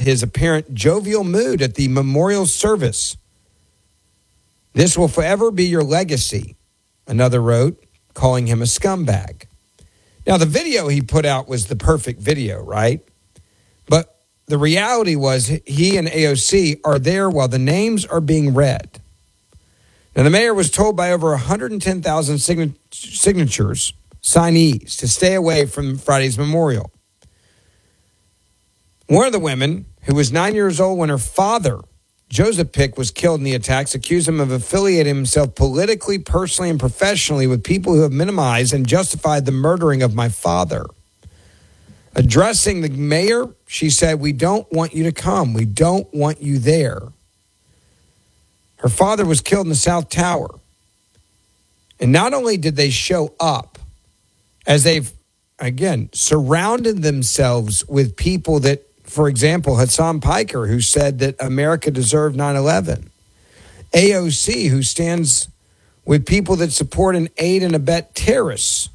his apparent jovial mood at the memorial service. "This will forever be your legacy," another wrote, calling him a scumbag. Now, the video he put out was the perfect video, right? But the reality was he and AOC are there while the names are being read. Now, the mayor was told by over 110,000 signees, to stay away from Friday's memorial. One of the women, who was 9 years old when her father, Joseph Pick, was killed in the attacks, accused him of affiliating himself politically, personally, and professionally with people who have minimized and justified the murdering of my father. Addressing the mayor, she said, "We don't want you to come. We don't want you there." Her father was killed in the South Tower. And not only did they show up, as they've, again, surrounded themselves with people that, for example, Hassan Piker, who said that America deserved 9/11. AOC, who stands with people that support and aid and abet terrorists.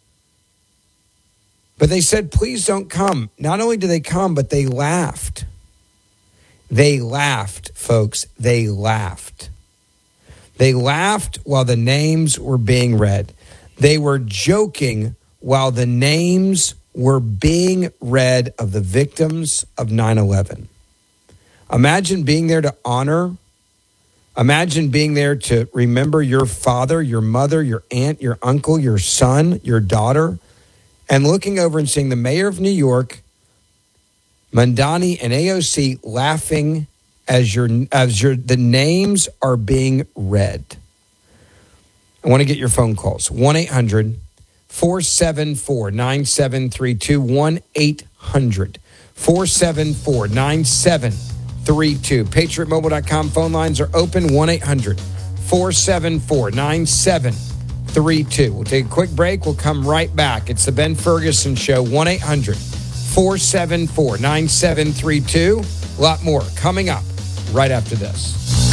But they said, please don't come. Not only did they come, but they laughed. They laughed, folks. They laughed. They laughed while the names were being read. They were joking while the names were being read of the victims of 9/11. Imagine being there to honor. Imagine being there to remember your father, your mother, your aunt, your uncle, your son, your daughter, and looking over and seeing the mayor of New York, Mamdani, and AOC laughing as the names are being read. I want to get your phone calls. 1-800-474-9732. 1-800-474-9732. PatriotMobile.com phone lines are open. 1-800-474-9732. We'll take a quick break. We'll come right back. It's the Ben Ferguson Show. 1-800-474-9732. A lot more coming up right after this.